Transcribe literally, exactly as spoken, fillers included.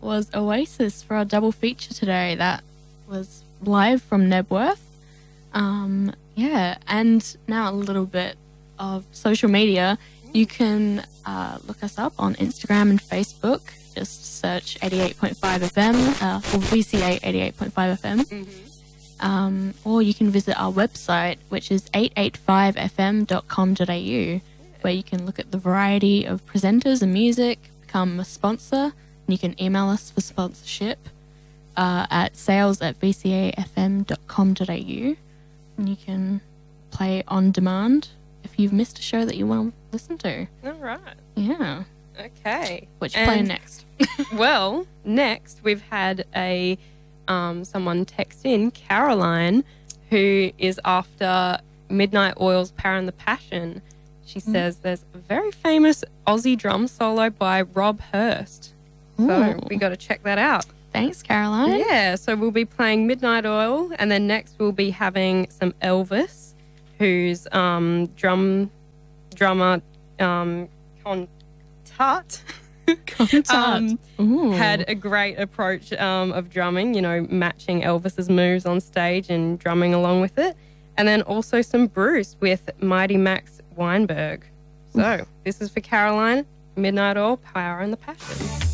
was Oasis for our double feature today. That was live from Nebworth. Um, yeah, and now a little bit of social media. You can uh, look us up on Instagram and Facebook. Just search eighty-eight point five F M uh, or V C A eighty-eight point five F M. Mm-hmm. Um, or you can visit our website, which is eight eight five f m dot com dot a u, where you can look at the variety of presenters and music, become a sponsor, and you can email us for sponsorship uh, at sales at v c a f m dot com dot a u. And you can play on demand if you've missed a show that you want to listen to. All right. Yeah. Okay. What you playing next? Well, next we've had a um, someone text in, Caroline, who is after Midnight Oil's Power and the Passion. She mm. says there's a very famous Aussie drum solo by Rob Hurst. Ooh. So we got to check that out. Thanks, Caroline. Yeah, so we'll be playing Midnight Oil, and then next we'll be having some Elvis, who's um, drum drummer um, Con Tart. um, had a great approach um, of drumming, you know, matching Elvis's moves on stage and drumming along with it. And then also some Bruce with Mighty Max Weinberg. So this is for Caroline, Midnight Oil, Power and the Passion.